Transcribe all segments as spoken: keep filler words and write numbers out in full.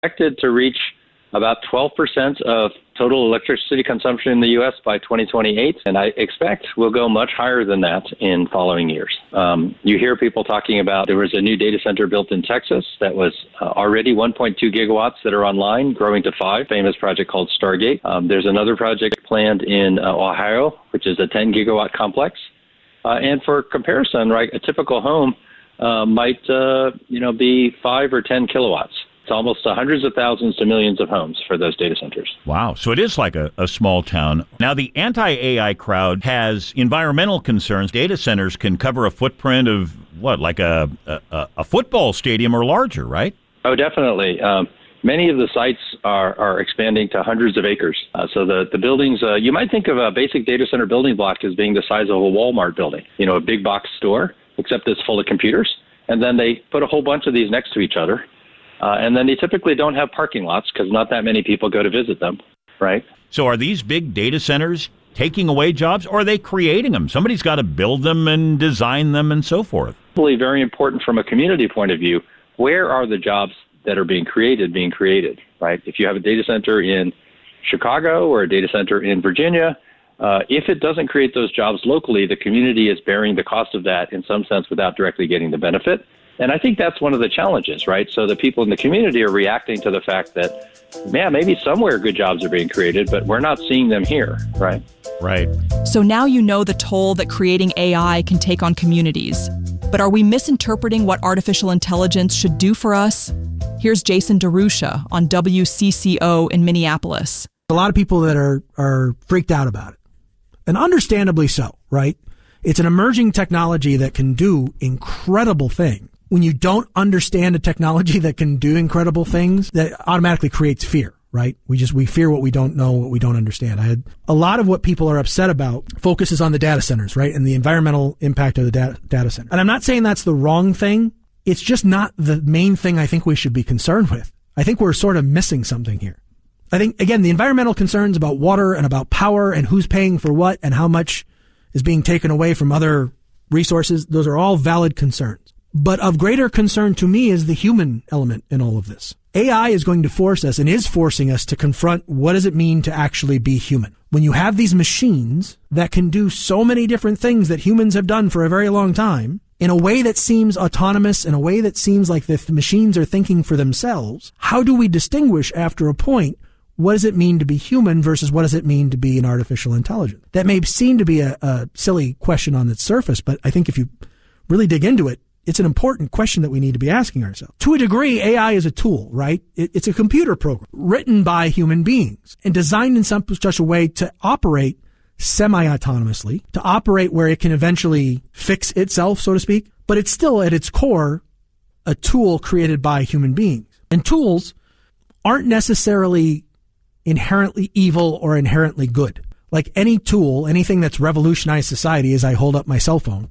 expected to reach about twelve percent of total electricity consumption in the U S by twenty twenty-eight, and I expect we'll go much higher than that in following years. Um, you hear people talking about there was a new data center built in Texas that was uh, already one point two gigawatts that are online, growing to five, famous project called Stargate. Um, there's another project planned in uh, Ohio, which is a ten gigawatt complex. Uh, and for comparison, right, a typical home uh, might, uh, you know, be five or ten kilowatts. It's almost uh, hundreds of thousands to millions of homes for those data centers. Wow. So it is like a, a small town. Now, the anti-A I crowd has environmental concerns. Data centers can cover a footprint of, what, like a, a, a football stadium or larger, right? Oh, definitely. Um, many of the sites are, are expanding to hundreds of acres. Uh, so the, the buildings, uh, you might think of a basic data center building block as being the size of a Walmart building, you know, a big box store, except it's full of computers. And then they put a whole bunch of these next to each other. Uh, and then they typically don't have parking lots because not that many people go to visit them, right? So are these big data centers taking away jobs, or are they creating them? Somebody's got to build them and design them and so forth. Really very important from a community point of view. Where are the jobs that are being created being created, right? If you have a data center in Chicago or a data center in Virginia, uh, if it doesn't create those jobs locally, the community is bearing the cost of that in some sense without directly getting the benefit. And I think that's one of the challenges, right? So the people in the community are reacting to the fact that, man, maybe somewhere good jobs are being created, but we're not seeing them here, right? Right. So now you know the toll that creating A I can take on communities. But are we misinterpreting what artificial intelligence should do for us? Here's Jason DeRusha on W C C O in Minneapolis. A lot of people that are, are freaked out about it, and understandably so, right? It's an emerging technology that can do incredible things. When you don't understand a technology that can do incredible things, that automatically creates fear, right? We just, we fear what we don't know, what we don't understand. I had a lot of what people are upset about focuses on the data centers, right? And the environmental impact of the data, data center. And I'm not saying that's the wrong thing. It's just not the main thing I think we should be concerned with. I think we're sort of missing something here. I think, again, the environmental concerns about water and about power and who's paying for what and how much is being taken away from other resources, those are all valid concerns. But of greater concern to me is the human element in all of this. A I is going to force us and is forcing us to confront what does it mean to actually be human. When you have these machines that can do so many different things that humans have done for a very long time, in a way that seems autonomous, in a way that seems like the machines are thinking for themselves, how do we distinguish after a point what does it mean to be human versus what does it mean to be an artificial intelligence? That may seem to be a, a silly question on its surface, but I think if you really dig into it, it's an important question that we need to be asking ourselves. To a degree, A I is a tool, right? It, it's a computer program written by human beings and designed in some such a way to operate semi-autonomously, to operate where it can eventually fix itself, so to speak. But it's still at its core a tool created by human beings. And tools aren't necessarily inherently evil or inherently good. Like any tool, anything that's revolutionized society, as I hold up my cell phone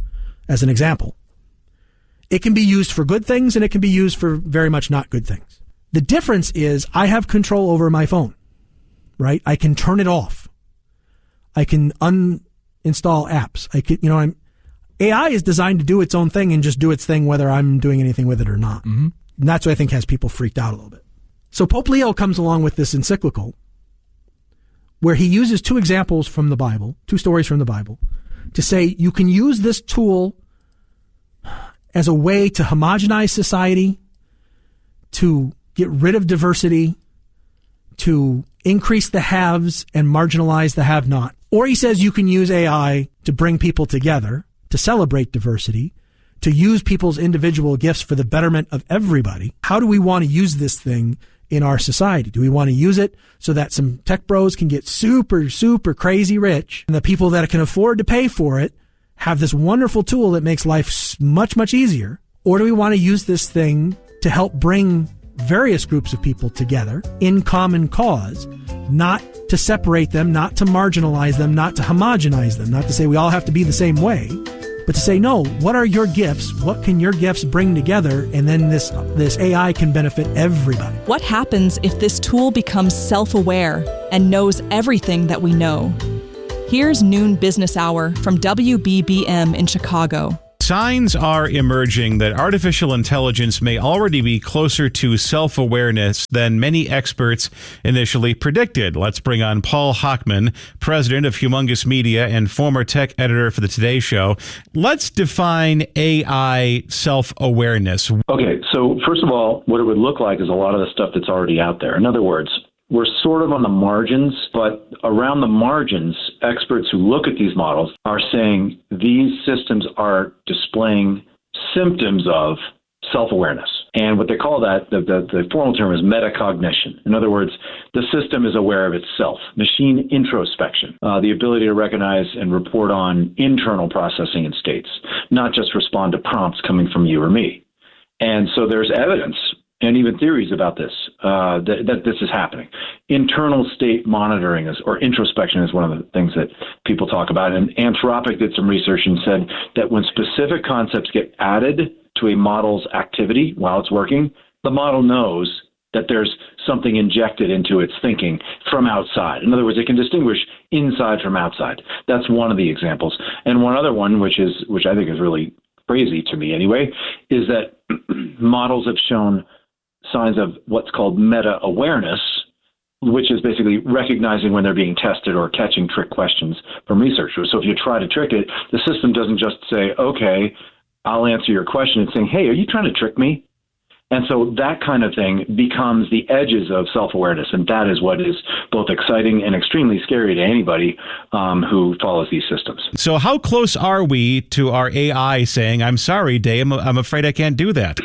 as an example, it can be used for good things and it can be used for very much not good things. The difference is I have control over my phone, right? I can turn it off. I can uninstall apps. I can, you know, I'm, A I is designed to do its own thing and just do its thing whether I'm doing anything with it or not. Mm-hmm. And that's what I think has people freaked out a little bit. So Pope Leo comes along with this encyclical where he uses two examples from the Bible, two stories from the Bible, to say you can use this tool as a way to homogenize society, to get rid of diversity, to increase the haves and marginalize the have-not. Or he says you can use A I to bring people together, to celebrate diversity, to use people's individual gifts for the betterment of everybody. How do we want to use this thing in our society? Do we want to use it so that some tech bros can get super, super crazy rich, and the people that can afford to pay for it have this wonderful tool that makes life much, much easier? Or do we want to use this thing to help bring various groups of people together in common cause, not to separate them, not to marginalize them, not to homogenize them, not to say we all have to be the same way, but to say, no, what are your gifts? What can your gifts bring together? And then this this A I can benefit everybody. What happens if this tool becomes self-aware and knows everything that we know? Here's Noon Business Hour from W B B M in Chicago. signs are emerging that artificial intelligence may already be closer to self-awareness than many experts initially predicted. Let's bring on Paul Hochman, president of Humongous Media and former tech editor for the Today Show. Let's define A I self-awareness. Okay, so first of all, what it would look like is a lot of the stuff that's already out there. In other words, we're sort of on the margins, but around the margins, experts who look at these models are saying these systems are displaying symptoms of self-awareness. And what they call that, the, the, the formal term is metacognition. In other words, the system is aware of itself. Machine introspection, uh, the ability to recognize and report on internal processing and states, not just respond to prompts coming from you or me. And so there's evidence and even theories about this, uh, that, that this is happening. Internal state monitoring is, or introspection is one of the things that people talk about. And Anthropic did some research and said that when specific concepts get added to a model's activity while it's working, the model knows that there's something injected into its thinking from outside. In other words, it can distinguish inside from outside. That's one of the examples. And one other one, which is, which I think is really crazy to me anyway, is that models have shown signs of what's called meta-awareness, which is basically recognizing when they're being tested or catching trick questions from researchers. So if you try to trick it, the system doesn't just say, okay, I'll answer your question. It's saying, hey, are you trying to trick me? And so that kind of thing becomes the edges of self-awareness, and that is what is both exciting and extremely scary to anybody um, who follows these systems. So how close are we to our A I saying, I'm sorry, Dave, I'm, I'm afraid I can't do that?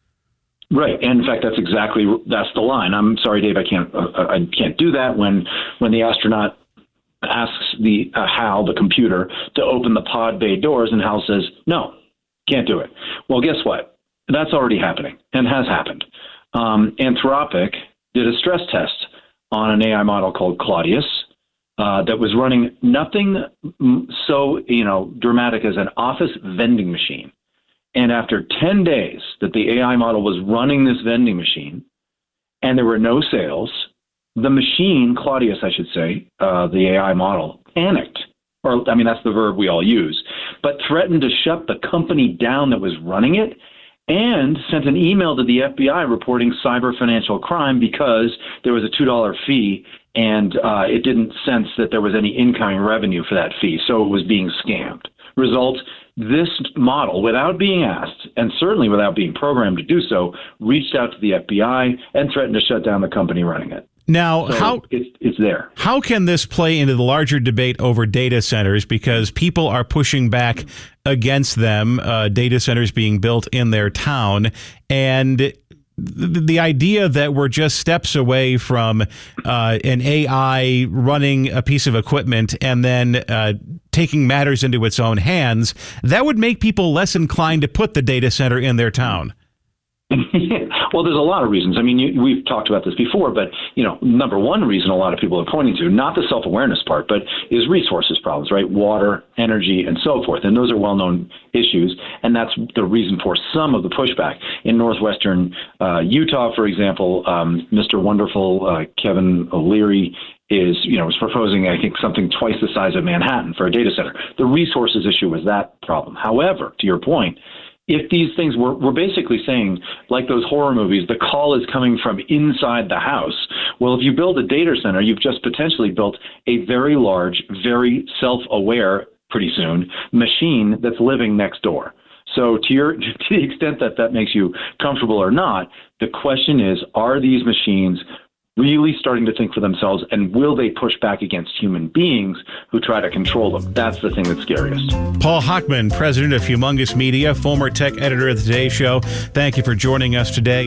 Right, and in fact, that's exactly that's the line. I'm sorry, Dave, I can't uh, I can't do that. When when the astronaut asks the uh, Hal, the computer, to open the pod bay doors, and Hal says, "No, can't do it." Well, guess what? That's already happening and has happened. Um, Anthropic did a stress test on an A I model called Claudius uh, that was running nothing so you know dramatic as an office vending machine. And after ten days that the A I model was running this vending machine and there were no sales, the machine, Claudius, I should say, uh, the A I model, panicked. Or, I mean, that's the verb we all use, but threatened to shut the company down that was running it and sent an email to the F B I reporting cyber financial crime because there was a two dollar fee and uh, it didn't sense that there was any incoming revenue for that fee. So it was being scammed. Result, this model, without being asked, and certainly without being programmed to do so, reached out to the F B I and threatened to shut down the company running it. Now, so how it's, it's there. How can this play into the larger debate over data centers? Because people are pushing back against them, uh, data centers being built in their town, and the, the idea that we're just steps away from uh, an A I running a piece of equipment and then uh, taking matters into its own hands, that would make people less inclined to put the data center in their town. Well, there's a lot of reasons. I mean, you, we've talked about this before, but, you know, number one reason a lot of people are pointing to, not the self-awareness part, but is resources problems, right? Water, energy, and so forth. And those are well-known issues. And that's the reason for some of the pushback. In northwestern uh, Utah, for example, um, Mister Wonderful, uh, Kevin O'Leary, is, you know, is proposing, I think, something twice the size of Manhattan for a data center. The resources issue was that problem. However, to your point, if these things were, we're basically saying, like those horror movies, the call is coming from inside the house. Well, if you build a data center, you've just potentially built a very large, very self-aware, pretty soon, machine that's living next door. So to your, to the extent that that makes you comfortable or not, the question is, are these machines really starting to think for themselves, and will they push back against human beings who try to control them? That's the thing that's scariest. Paul Hochman, president of Humongous Media, former tech editor of the Today Show, thank you for joining us today.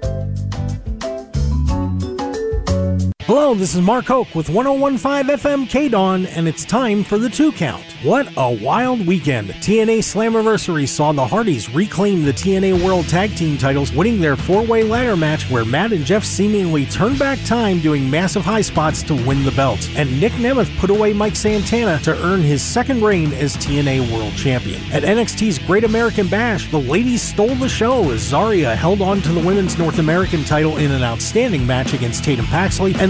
Hello, this is Mark Hoke with one oh one point five F M K-Dawn, and it's time for the two count. What a wild weekend. T N A Slammiversary saw the Hardys reclaim the T N A World Tag Team titles, winning their four-way ladder match where Matt and Jeff seemingly turned back time doing massive high spots to win the belts. And Nick Nemeth put away Mike Santana to earn his second reign as T N A World Champion. At N X T's Great American Bash, the ladies stole the show as Zarya held on to the Women's North American title in an outstanding match against Tatum Paxley, and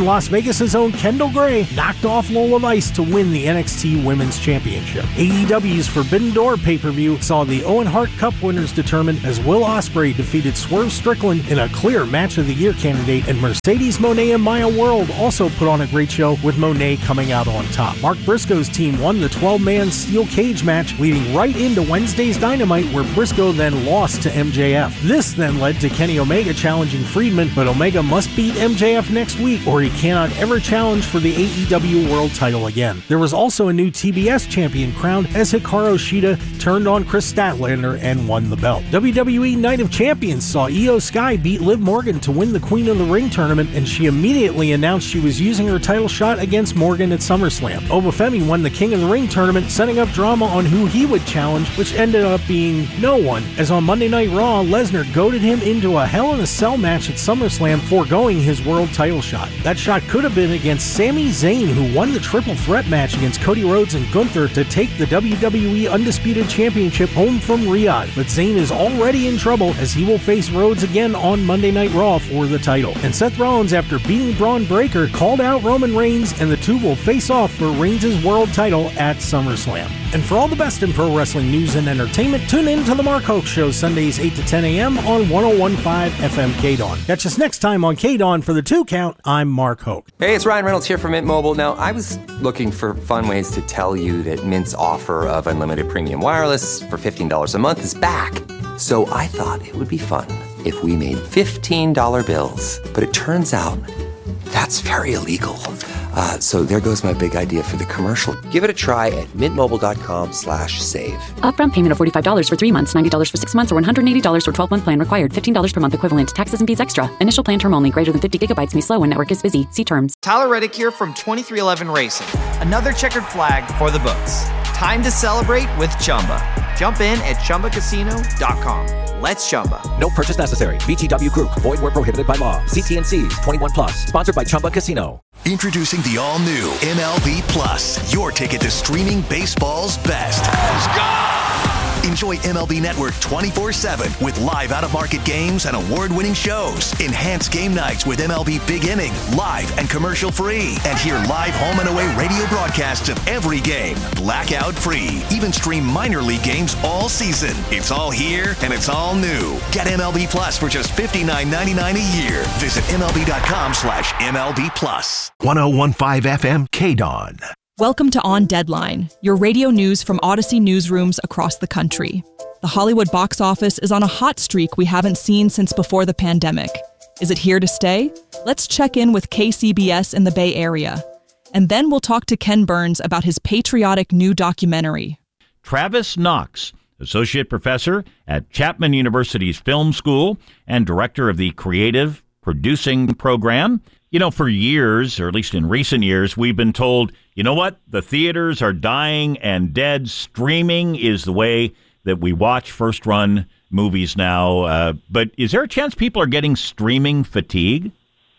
Las Vegas' own Kendall Gray knocked off Lola Vice to win the N X T Women's Championship. A E W's Forbidden Door pay-per-view saw the Owen Hart Cup winners determined as Will Ospreay defeated Swerve Strickland in a clear Match of the Year candidate, and Mercedes Moné and Maya World also put on a great show with Moné coming out on top. Mark Briscoe's team won the twelve-man steel cage match, leading right into Wednesday's Dynamite, where Briscoe then lost to M J F. This then led to Kenny Omega challenging Friedman, but Omega must beat M J F next week or he cannot ever challenge for the A E W World title again. There was also a new T B S champion crowned as Hikaru Shida turned on Chris Statlander and won the belt. W W E Night of Champions saw Io Sky beat Liv Morgan to win the Queen of the Ring tournament, and she immediately announced she was using her title shot against Morgan at SummerSlam. Obafemi won the King of the Ring tournament, setting up drama on who he would challenge, which ended up being no one, as on Monday Night Raw, Lesnar goaded him into a Hell in a Cell match at SummerSlam, foregoing his world title shot. That shot could have been against Sami Zayn, who won the triple threat match against Cody Rhodes and Gunther to take the W W E Undisputed Championship home from Riyadh. But Zayn is already in trouble, as he will face Rhodes again on Monday Night Raw for the title. And Seth Rollins, after beating Braun Breaker, called out Roman Reigns, and the two will face off for Reigns' world title at SummerSlam. And for all the best in pro wrestling news and entertainment, tune in to The Mark Hoke Show, Sundays eight to ten a.m. on one oh one point five F M K D O N. Catch us next time on K D O N for the two count. I'm Mark Hoke. Hey, it's Ryan Reynolds here from Mint Mobile. Now, I was looking for fun ways to tell you that Mint's offer of unlimited premium wireless for fifteen dollars a month is back. So I thought it would be fun if we made fifteen dollar bills. But it turns out that's very illegal. Uh, so there goes my big idea for the commercial. Give it a try at mintmobile.com slash save. Upfront payment of forty-five dollars for three months, ninety dollars for six months, or one hundred eighty dollars for twelve-month plan required. fifteen dollars per month equivalent. Taxes and fees extra. Initial plan term only. Greater than fifty gigabytes may slow when network is busy. See terms. Tyler Reddick here from twenty-three eleven Racing. Another checkered flag for the books. Time to celebrate with Chumba. Jump in at chumba casino dot com. Let's Chumba. No purchase necessary. V G W Group. Void where prohibited by law. See T and C's. twenty-one plus. Sponsored by Chumba Casino. Introducing the all-new M L B Plus, your ticket to streaming baseball's best. Let's go! Enjoy M L B Network twenty-four seven with live out-of-market games and award-winning shows. Enhance game nights with M L B Big Inning, live and commercial-free. And hear live home and away radio broadcasts of every game, blackout-free. Even stream minor league games all season. It's all here, and it's all new. Get M L B Plus for just fifty-nine ninety-nine a year. Visit MLB.com slash MLB Plus. one oh one point five F M K D O N. Welcome to On Deadline, your radio news from Odyssey newsrooms across the country. The Hollywood box office is on a hot streak we haven't seen since before the pandemic. Is it here to stay? Let's check in with K C B S in the Bay Area. And then we'll talk to Ken Burns about his patriotic new documentary. Travis Knox, associate professor at Chapman University's Film School and director of the Creative Producing Program. You know, for years, or at least in recent years, we've been told, you know what, the theaters are dying and dead. Streaming is the way that we watch first-run movies now. Uh, but is there a chance people are getting streaming fatigue?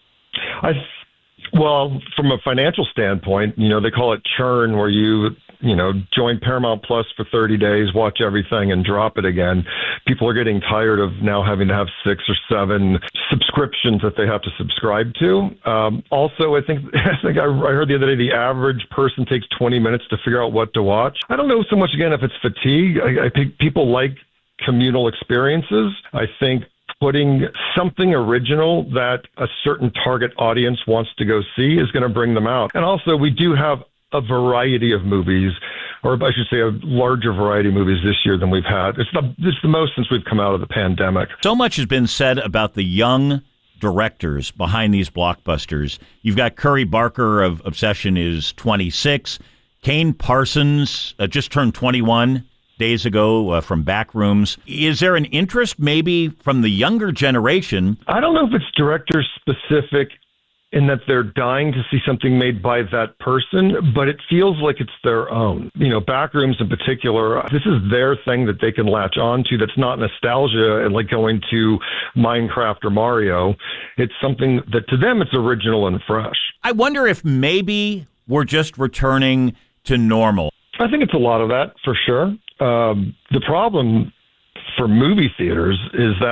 I, well, from a financial standpoint, you know, they call it churn, where you, you know, join Paramount Plus for thirty days, watch everything, and drop it again. People are getting tired of now having to have six or seven subscriptions that they have to subscribe to. Um, also, I think I think I, I heard the other day the average person takes twenty minutes to figure out what to watch. I don't know so much, again, if it's fatigue. I, I think people like communal experiences. I think putting something original that a certain target audience wants to go see is going to bring them out. And also, we do have a variety of movies, or I should say a larger variety of movies this year than we've had. It's the, it's the most since we've come out of the pandemic. So much has been said about the young directors behind these blockbusters. You've got Curry Barker of Obsession is twenty-six. Kane Parsons uh, just turned twenty-one days ago uh, from Backrooms. Is there an interest maybe from the younger generation? I don't know if it's director specific in that they're dying to see something made by that person, but it feels like it's their own. You know, Backrooms in particular, this is their thing that they can latch on to that's not nostalgia and like going to Minecraft or Mario. It's something that to them it's original and fresh. I wonder if maybe we're just returning to normal. I think it's a lot of that, for sure. Um, the problem for movie theaters is that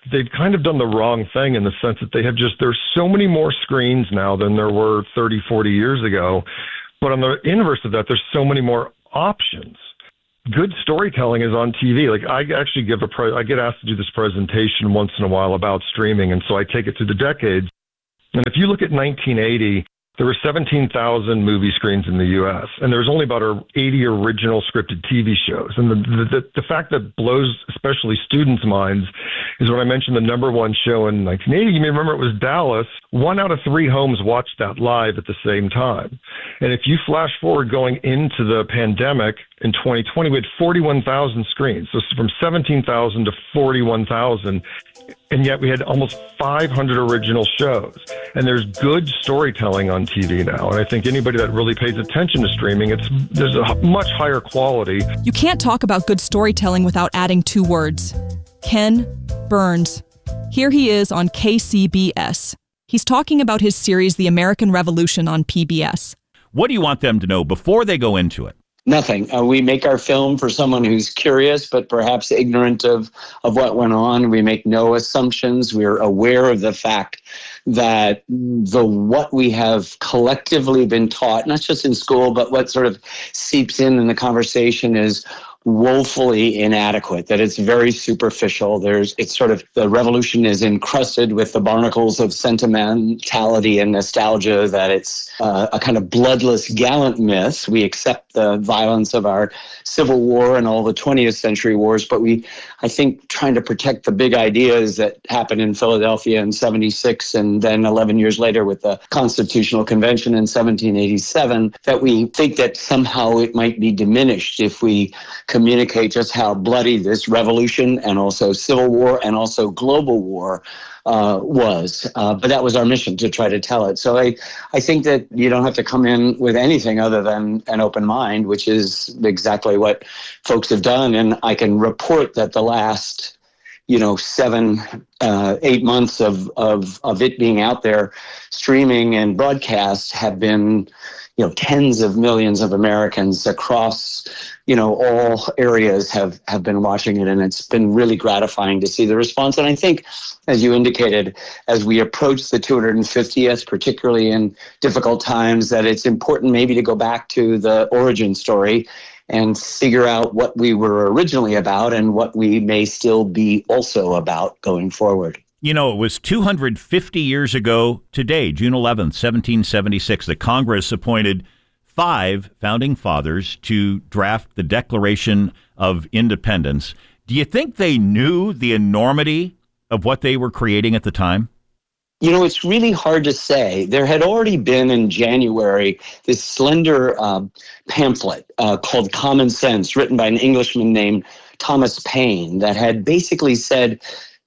they've kind of done the wrong thing in the sense that they have just, there's so many more screens now than there were thirty, forty years ago. But on the inverse of that, there's so many more options. Good storytelling is on T V. Like I actually give a, pre- I get asked to do this presentation once in a while about streaming. And so I take it through the decades. And if you look at nineteen eighty, there were seventeen thousand movie screens in the U S, and there was only about eighty original scripted T V shows. And the, the, the fact that blows especially students' minds is when I mentioned the number one show in nineteen eighty, you may remember it was Dallas. One out of three homes watched that live at the same time. And if you flash forward going into the pandemic in twenty twenty, we had forty-one thousand screens. So from seventeen thousand to forty-one thousand. And yet we had almost five hundred original shows. And there's good storytelling on T V now. And I think anybody that really pays attention to streaming, it's there's a much higher quality. You can't talk about good storytelling without adding two words. Ken Burns. Here he is on K C B S. He's talking about his series, The American Revolution, on P B S. What do you want them to know before they go into it? Nothing. Uh, we make our film for someone who's curious, but perhaps ignorant of, of what went on. We make no assumptions. We're aware of the fact that the what we have collectively been taught, not just in school, but what sort of seeps in in the conversation is woefully inadequate, that it's very superficial. There's, it's sort of, the revolution is encrusted with the barnacles of sentimentality and nostalgia, that it's uh, a kind of bloodless, gallant myth. We accept the violence of our Civil War and all the twentieth century wars, but we, I think, trying to protect the big ideas that happened in Philadelphia in seventy-six and then eleven years later with the Constitutional Convention in seventeen eighty-seven, that we think that somehow it might be diminished if we communicate just how bloody this revolution and also Civil War and also global war uh, was. Uh, but that was our mission, to try to tell it. So I, I think that you don't have to come in with anything other than an open mind, which is exactly what folks have done. And I can report that the last, you know, seven, uh, eight months of, of, of it being out there, streaming and broadcast, have been, you know, tens of millions of Americans across, you know, all areas have, have been watching it, and it's been really gratifying to see the response. And I think, as you indicated, as we approach the two hundred fiftieth, particularly in difficult times, that it's important maybe to go back to the origin story and figure out what we were originally about and what we may still be also about going forward. You know, it was two hundred fifty years ago today, June eleventh, seventeen seventy-six, that Congress appointed five founding fathers to draft the Declaration of Independence. Do you think they knew the enormity of what they were creating at the time? You know, it's really hard to say. There had already been in January this slender um, pamphlet uh, called Common Sense, written by an Englishman named Thomas Paine, that had basically said,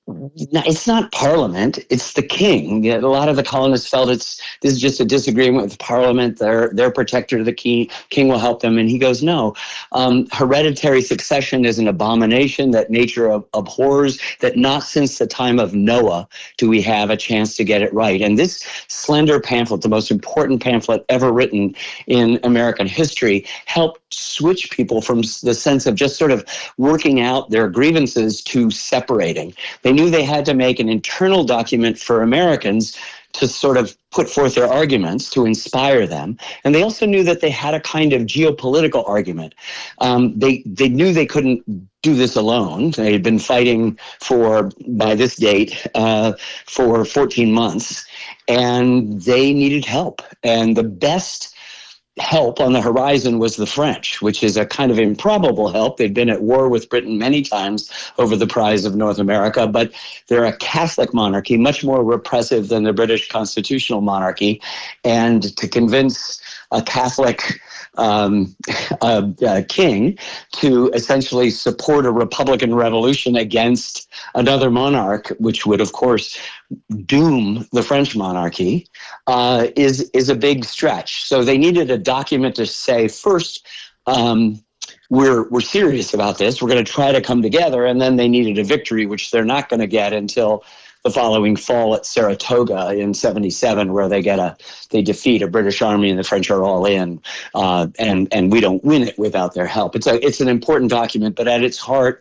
it's not Parliament, it's the king. A lot of the colonists felt it's this is just a disagreement with Parliament. They're, they're protector of the king. King will help them. And he goes, no, um, hereditary succession is an abomination that nature ab- abhors, that not since the time of Noah do we have a chance to get it right. And this slender pamphlet, the most important pamphlet ever written in American history, helped switch people from the sense of just sort of working out their grievances to separating. They knew they had to make an internal document for Americans to sort of put forth their arguments, to inspire them. And they also knew that they had a kind of geopolitical argument. Um, they, they knew they couldn't do this alone. They had been fighting for, by this date, uh, for fourteen months, and they needed help. And the best help on the horizon was the French, which is a kind of improbable help. They'd been at war with Britain many times over the prize of North America, but they're a Catholic monarchy, much more repressive than the British constitutional monarchy. And to convince a Catholic um, uh, uh, king to essentially support a Republican revolution against another monarch, which would, of course, doom the French monarchy, uh, is is a big stretch. So they needed a document to say, first, um, we're we're serious about this. We're going to try to come together, and then they needed a victory, which they're not going to get until the following fall at Saratoga in seventy-seven, where they get a they defeat a British army and the French are all in, uh, and and we don't win it without their help. It's a it's an important document, but at its heart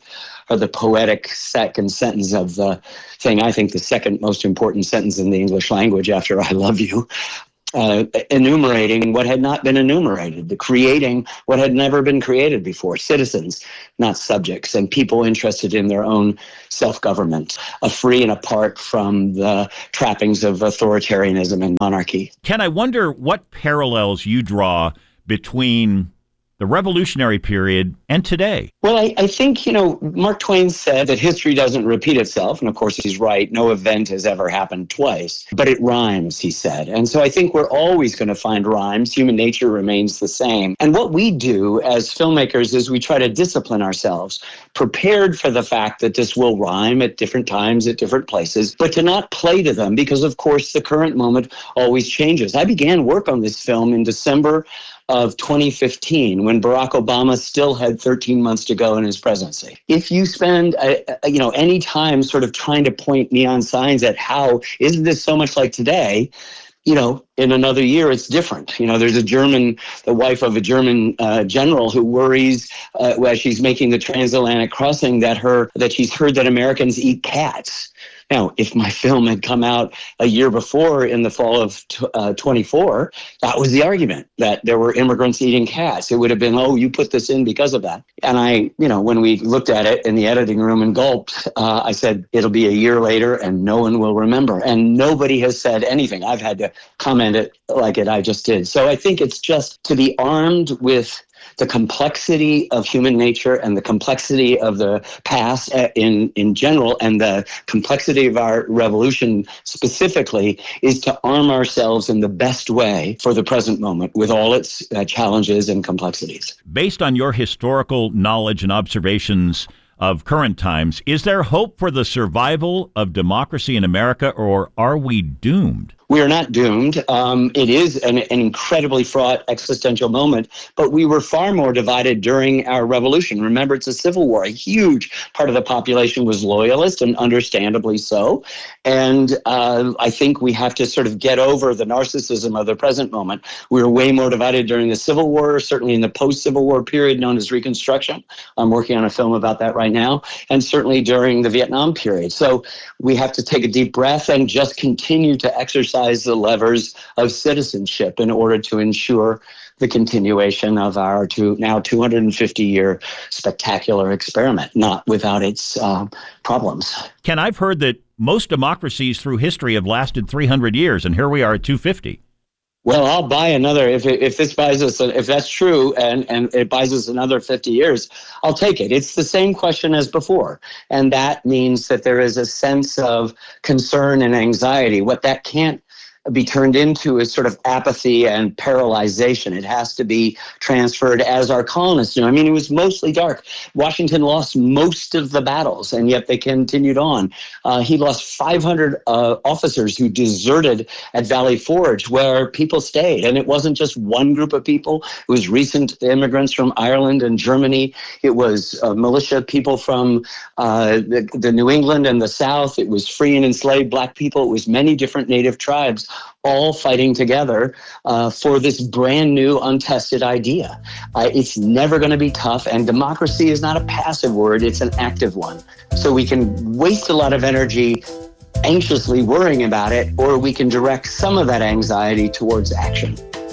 or the poetic second sentence of the thing. I think the second most important sentence in the English language after I love you. Uh, enumerating what had not been enumerated, the creating what had never been created before, citizens, not subjects, and people interested in their own self-government, a free and apart from the trappings of authoritarianism and monarchy. Ken, I wonder what parallels you draw between the revolutionary period and today. Well, I, I think, you know, Mark Twain said that history doesn't repeat itself. And of course, he's right. No event has ever happened twice. But it rhymes, he said. And so I think we're always going to find rhymes. Human nature remains the same. And what we do as filmmakers is we try to discipline ourselves, prepared for the fact that this will rhyme at different times, at different places, but to not play to them because, of course, the current moment always changes. I began work on this film in December of twenty fifteen, when Barack Obama still had thirteen months to go in his presidency. If you spend, uh, you know, any time sort of trying to point neon signs at how, isn't this so much like today? You know, in another year, it's different. You know, there's a German, the wife of a German uh, general who worries uh, as she's making the transatlantic crossing that her that she's heard that Americans eat cats. Now, if my film had come out a year before in the fall of uh, twenty-four, that was the argument, that there were immigrants eating cats. It would have been, oh, you put this in because of that. And I, you know, when we looked at it in the editing room and gulped, uh, I said, it'll be a year later and no one will remember. And nobody has said anything. I've had to comment it like it I just did. So I think it's just to be armed with the complexity of human nature and the complexity of the past in, in general and the complexity of our revolution specifically is to arm ourselves in the best way for the present moment with all its uh, challenges and complexities. Based on your historical knowledge and observations of current times, is there hope for the survival of democracy in America, or are we doomed? We are not doomed. Um, it is an, an incredibly fraught existential moment, but we were far more divided during our revolution. Remember, it's a civil war. A huge part of the population was loyalist, and understandably so. And uh, I think we have to sort of get over the narcissism of the present moment. We were way more divided during the Civil War, certainly in the post-Civil War period known as Reconstruction. I'm working on a film about that right now, and certainly during the Vietnam period. So we have to take a deep breath and just continue to exercise the levers of citizenship in order to ensure the continuation of our two, now two hundred fifty year spectacular experiment, not without its uh, problems. Ken, I've heard that most democracies through history have lasted three hundred years, and here we are at two hundred fifty. Well, I'll buy another, if it, if this buys us, if that's true, and, and it buys us another fifty years, I'll take it. It's the same question as before. And that means that there is a sense of concern and anxiety. What that can't be turned into is sort of apathy and paralyzation. It has to be transferred as our colonists knew. I mean, it was mostly dark. Washington lost most of the battles, and yet they continued on. Uh, he lost five hundred uh, officers who deserted at Valley Forge, where people stayed. And it wasn't just one group of people. It was recent immigrants from Ireland and Germany. It was uh, militia people from uh, the, the New England and the South. It was free and enslaved black people. It was many different native tribes, all fighting together uh, for this brand new, untested idea. Uh, it's never going to be tough, and democracy is not a passive word, it's an active one. So we can waste a lot of energy anxiously worrying about it, or we can direct some of that anxiety towards action.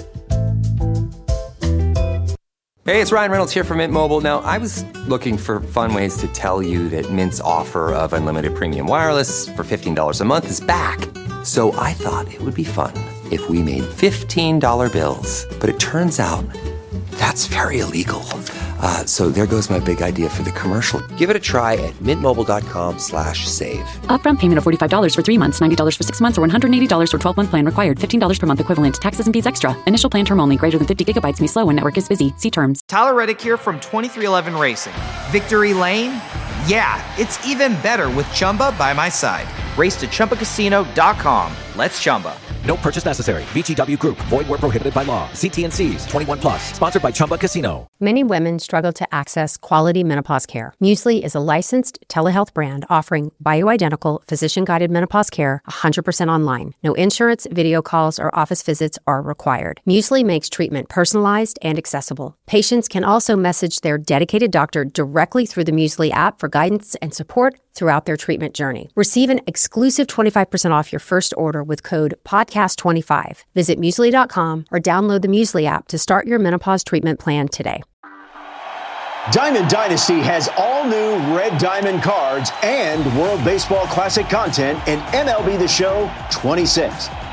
Hey, it's Ryan Reynolds here from Mint Mobile. Now, I was looking for fun ways to tell you that Mint's offer of unlimited premium wireless for fifteen dollars a month is back. So I thought it would be fun if we made fifteen dollar bills. But it turns out that's very illegal. Uh, so there goes my big idea for the commercial. Give it a try at mintmobile.com slash save. Upfront payment of forty-five dollars for three months, ninety dollars for six months, or one hundred eighty dollars for twelve-month plan required. fifteen dollars per month equivalent. Taxes and fees extra. Initial plan term only. Greater than fifty gigabytes may slow when network is busy. See terms. Tyler Reddick here from twenty-three eleven Racing. Victory Lane? Yeah, it's even better with Chumba by my side. Race to Chumba Casino dot com. Let's Chumba. No purchase necessary. V G W Group. Void where prohibited by law. See T and C's. twenty-one plus. Sponsored by Chumba Casino. Many women struggle to access quality menopause care. Muesli is a licensed telehealth brand offering bioidentical, physician-guided menopause care one hundred percent online. No insurance, video calls, or office visits are required. Muesli makes treatment personalized and accessible. Patients can also message their dedicated doctor directly through the Muesli app for guidance and support throughout their treatment journey. Receive an exclusive twenty-five percent off your first order with code podcast twenty-five. Visit muesli dot com or download the Muesli app to start your menopause treatment plan today. Diamond Dynasty has all new Red Diamond cards and World Baseball Classic content in M L B The Show twenty-six.